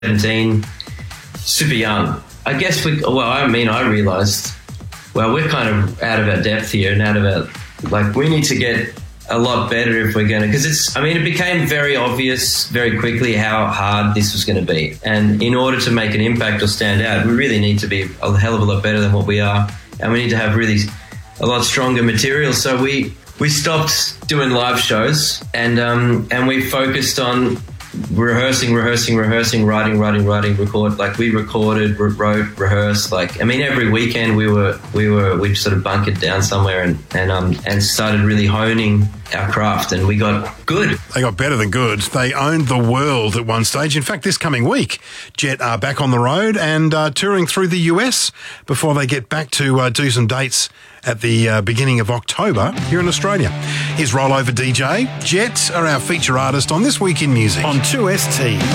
17, super young. I guess I realised, we're kind of out of our depth here and out of our, we need to get a lot better if we're going to, because it became very obvious very quickly how hard this was going to be. And in order to make an impact or stand out, we really need to be a hell of a lot better than what we are. And we need to have really a lot stronger material. So we stopped doing live shows and we focused on rehearsing, writing, record. We recorded, wrote, rehearsed. Every weekend we sort of bunkered down somewhere and started really honing our craft, and we got good. They got better than good. They owned the world at one stage. In fact, this coming week, Jet are back on the road and touring through the US before they get back to do some dates at the beginning of October here in Australia. Here's Rollover DJ. Jet are our feature artist on This Week in Music on 2ST.